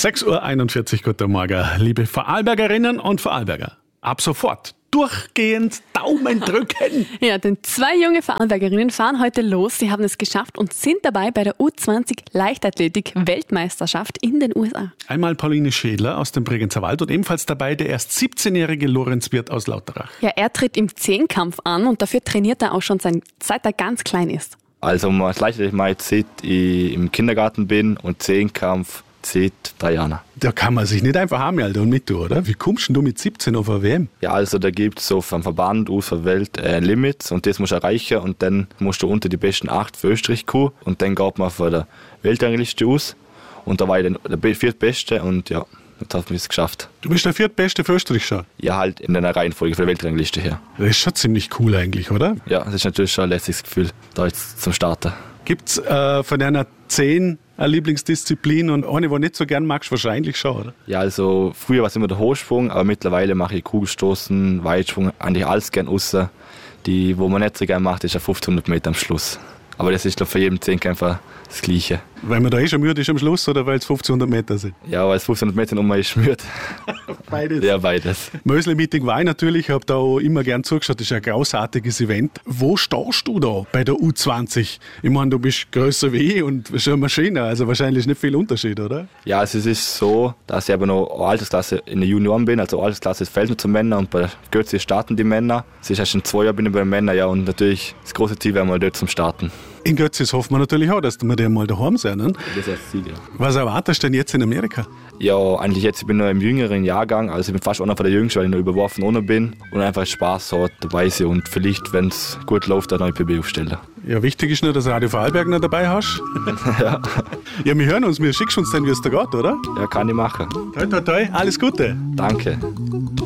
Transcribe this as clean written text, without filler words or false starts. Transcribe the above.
6.41 Uhr, guten Morgen, liebe Vorarlbergerinnen und Vorarlberger. Ab sofort durchgehend Daumen drücken. Ja, denn 2 junge Vorarlbergerinnen fahren heute los. Sie haben es geschafft und sind dabei bei der U20 Leichtathletik-Weltmeisterschaft in den USA. Einmal Pauline Schädler aus dem Bregenzer Wald und ebenfalls dabei der erst 17-jährige Lorenz Wirth aus Lauterach. Ja, er tritt im Zehnkampf an und dafür trainiert er auch schon seit er ganz klein ist. Also, man das Leichtathletik mal sieht, ich im Kindergarten bin und Zehnkampf seit 3 Jahren. Da kann man sich nicht einfach anmelden und mit, oder? Wie kommst du mit 17 auf eine WM? Ja, also da gibt es so vom Verband aus der Welt Limits und das musst du erreichen und dann musst du unter die besten 8 für Österreich kommen und dann geht man von der Weltrangliste aus und da war ich dann der 4. Beste und ja, jetzt hat man es geschafft. Du bist der 4. Beste für Österreich schon? Ja, halt in der Reihenfolge von der Weltrangliste her. Das ist schon ziemlich cool eigentlich, oder? Ja, das ist natürlich schon ein lässiges Gefühl, da jetzt zum Starten. Gibt's von deiner 10 eine Lieblingsdisziplin und eine, die du nicht so gern magst, wahrscheinlich schon, oder? Ja, also früher war es immer der Hochsprung, aber mittlerweile mache ich Kugelstoßen, Weitsprung, eigentlich alles gern außer. Die, wo man nicht so gern macht, ist ja 1500 Meter am Schluss. Aber das ist, glaube ich, für jeden Zehnkämpfer das Gleiche. Weil man da schon müde ist am Schluss oder weil es 1500 Meter sind? Ja, weil es 1500 Meter um ist müde. Beides. Ja, beides. Mösli-Meeting war ich natürlich, habe da auch immer gern zugeschaut, das ist ein großartiges Event. Wo stehst du da bei der U20? Ich meine, du bist grösser wie ich und schon eine Maschine, also wahrscheinlich nicht viel Unterschied, oder? Ja, also es ist so, dass ich aber noch Altersklasse in der Junioren bin, also Altersklasse fällt nur zu Männern und bei Götze starten die Männer. Es ist erst in 2 Jahren bin ich bei den Männern, ja, und natürlich das große Ziel wäre mal dort zum Starten. In Götzis hoffen wir natürlich auch, dass wir mal daheim sein. Ne? Das ist das Ziel, ja. Was erwartest du denn jetzt in Amerika? Ja, eigentlich jetzt, ich bin noch im jüngeren Jahrgang, also ich bin fast einer von der Jüngsten, weil ich noch überworfen ohne bin und einfach Spaß hat dabei sein und vielleicht, wenn es gut läuft, dann neue PB aufstellen. Ja, wichtig ist nur, dass du Radio Vorarlberg noch dabei hast. Ja. Ja, wir hören uns, wir schickst uns dann, wie es da geht, oder? Ja, kann ich machen. Toi, toi, toi, alles Gute. Danke.